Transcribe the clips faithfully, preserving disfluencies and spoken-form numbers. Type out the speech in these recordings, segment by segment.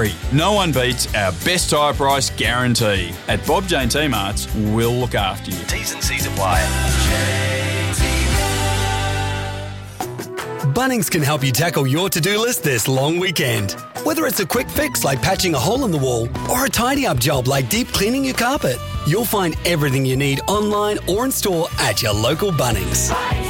free. No one beats our best tyre price guarantee. At Bob Jane T-Marts, we'll look after you. T's and C's apply. Bunnings can help you tackle your to-do list this long weekend. Whether it's a quick fix like patching a hole in the wall or a tidy-up job like deep cleaning your carpet, you'll find everything you need online or in store at your local Bunnings.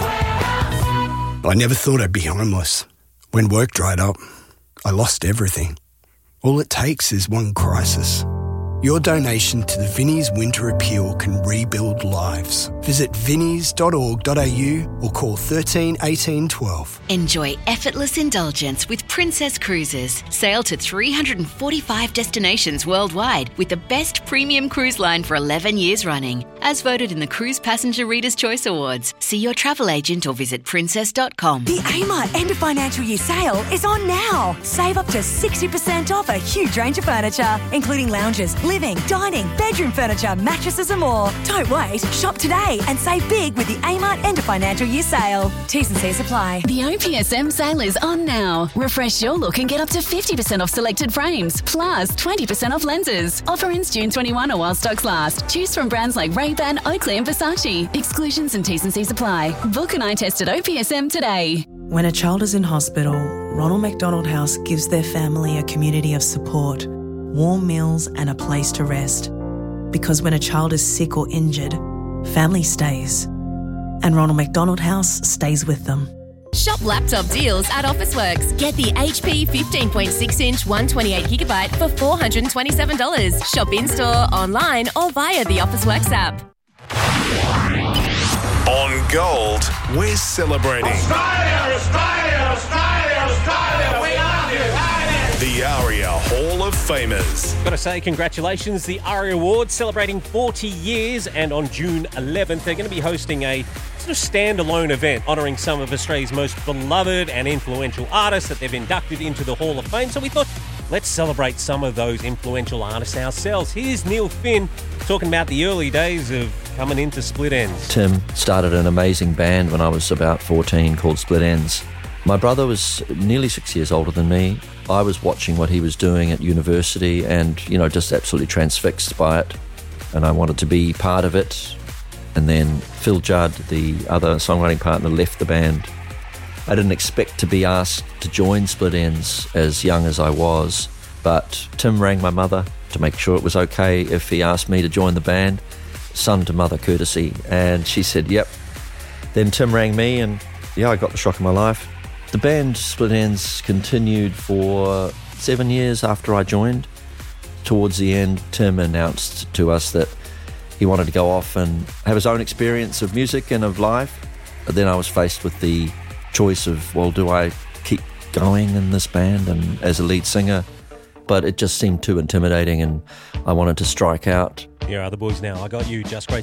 I never thought I'd be homeless. When work dried up, I lost everything. All it takes is one crisis. Your donation to the Vinnie's Winter Appeal can rebuild lives. Visit vinnies dot org dot a u or call thirteen eighteen twelve. Enjoy effortless indulgence with Princess Cruises. Sail to three hundred forty-five destinations worldwide with the best premium cruise line for eleven years running. As voted in the Cruise Passenger Reader's Choice Awards. See your travel agent or visit princess dot com. The Amart End of Financial Year sale is on now. Save up to sixty percent off a huge range of furniture, including lounges, living, dining, bedroom furniture, mattresses and more. Don't wait. Shop today and save big with the Amart End of Financial Year sale. T's and C's apply. The O P S M sale is on now. Refresh your look and get up to fifty percent off selected frames, plus twenty percent off lenses. Offer ends June twenty-first or while stocks last. Choose from brands like Ray-Ban, Oakley and Versace. Exclusions and T's and C's apply. Book an eye test at O P S M today. When a child is in hospital, Ronald McDonald House gives their family a community of support, warm meals and a place to rest. Because when a child is sick or injured, family stays. And Ronald McDonald House stays with them. Shop laptop deals at Officeworks. Get the H P fifteen point six inch one twenty-eight gigabyte for four hundred twenty-seven dollars. Shop in-store, online or via the Officeworks app. On Gold, we're celebrating Australia, Australia, Australia, Australia, we love you. the ARIA Hall of Famers. Got to say, congratulations, the ARIA Awards celebrating forty years, and on June eleventh, they're going to be hosting a sort of standalone event honouring some of Australia's most beloved and influential artists that they've inducted into the Hall of Fame. So we thought, let's celebrate some of those influential artists ourselves. Here's Neil Finn talking about the early days of coming into Split Enz. Tim started an amazing band when I was about fourteen called Split Enz. My brother was nearly six years older than me. I was watching what he was doing at university and, you know, just absolutely transfixed by it. And I wanted to be part of it. And then Phil Judd, the other songwriting partner, left the band. I didn't expect to be asked to join Split Enz as young as I was, but Tim rang my mother to make sure it was okay if he asked me to join the band, son to mother courtesy, and she said yep. Then Tim rang me and yeah, I got the shock of my life. The band Split Enz continued for seven years after I joined. Towards the end, Tim announced to us that he wanted to go off and have his own experience of music and of life. But then I was faced with the choice of, well, do I keep going in this band and as a lead singer? But it just seemed too intimidating and I wanted to strike out. Here are the boys now. I Got You, Just Great